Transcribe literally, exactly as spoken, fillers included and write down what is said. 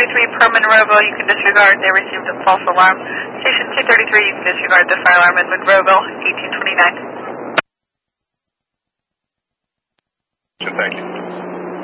thirty-three per Monroeville, you can disregard. They received a false alarm. Station two thirty-three, you can disregard the fire alarm in Monroeville, eighteen twenty-nine. Thank you.